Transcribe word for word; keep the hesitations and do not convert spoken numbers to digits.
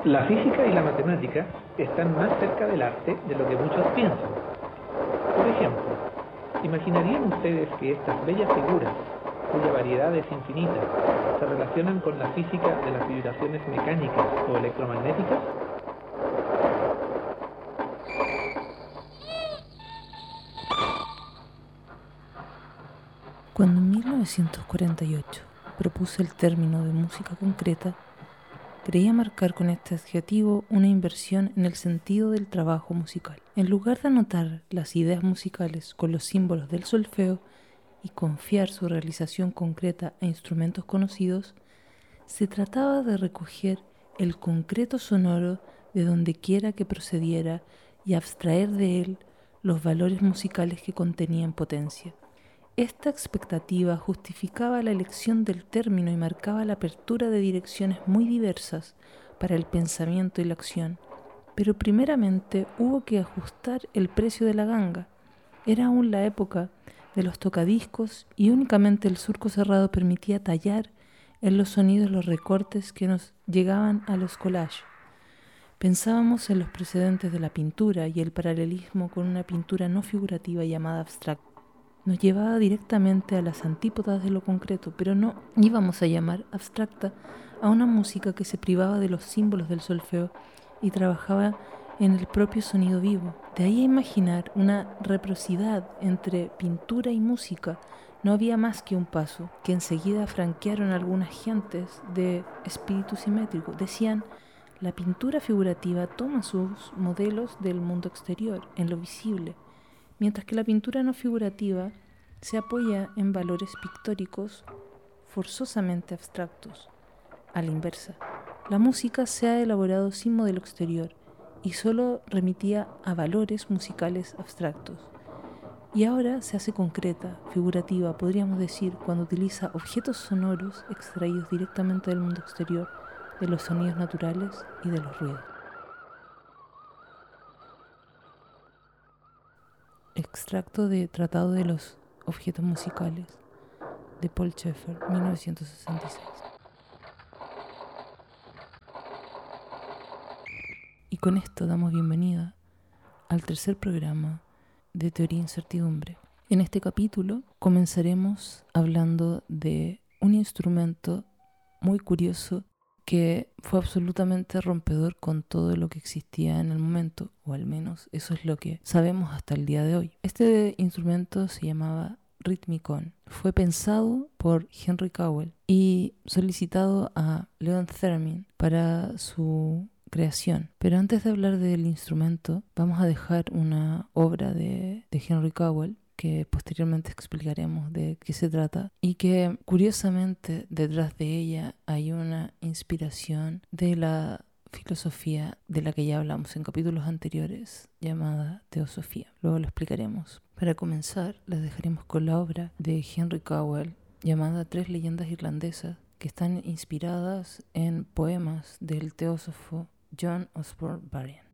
La física y la matemática están más cerca del arte de lo que muchos piensan. Por ejemplo, ¿imaginarían ustedes que estas bellas figuras, cuya variedad es infinita, se relacionan con la física de las vibraciones mecánicas o electromagnéticas? Cuando en mil novecientos cuarenta y ocho propuse el término de música concreta, creía marcar con este adjetivo una inversión en el sentido del trabajo musical. En lugar de anotar las ideas musicales con los símbolos del solfeo y confiar su realización concreta a instrumentos conocidos, se trataba de recoger el concreto sonoro de donde quiera que procediera y abstraer de él los valores musicales que contenía en potencia. Esta expectativa justificaba la elección del término y marcaba la apertura de direcciones muy diversas para el pensamiento y la acción, pero primeramente hubo que ajustar el precio de la ganga. Era aún la época de los tocadiscos y únicamente el surco cerrado permitía tallar en los sonidos los recortes que nos llegaban a los collages. Pensábamos en los precedentes de la pintura y el paralelismo con una pintura no figurativa llamada abstracta. Nos llevaba directamente a las antípodas de lo concreto, pero no íbamos a llamar abstracta a una música que se privaba de los símbolos del solfeo y trabajaba en el propio sonido vivo. De ahí a imaginar una reciprocidad entre pintura y música, no había más que un paso, que enseguida franquearon algunas gentes de espíritu simétrico. Decían, la pintura figurativa toma sus modelos del mundo exterior, en lo visible, mientras que la pintura no figurativa se apoya en valores pictóricos forzosamente abstractos. A la inversa, la música se ha elaborado sin modelo exterior y solo remitía a valores musicales abstractos. Y ahora se hace concreta, figurativa, podríamos decir, cuando utiliza objetos sonoros extraídos directamente del mundo exterior, de los sonidos naturales y de los ruidos. Extracto de Tratado de los Objetos Musicales de Paul Schaeffer, mil novecientos sesenta y seis. Y con esto damos bienvenida al tercer programa de Teoría e Incertidumbre. En este capítulo comenzaremos hablando de un instrumento muy curioso que fue absolutamente rompedor con todo lo que existía en el momento, o al menos eso es lo que sabemos hasta el día de hoy. Este instrumento se llamaba Rhythmicon. Fue pensado por Henry Cowell y solicitado a Leon Theremin para su creación. Pero antes de hablar del instrumento, vamos a dejar una obra de, de Henry Cowell, que posteriormente explicaremos de qué se trata, y que curiosamente detrás de ella hay una inspiración de la filosofía de la que ya hablamos en capítulos anteriores, llamada Teosofía. Luego lo explicaremos. Para comenzar, les dejaremos con la obra de Henry Cowell llamada Tres leyendas irlandesas, que están inspiradas en poemas del teósofo John Osborne Barrett.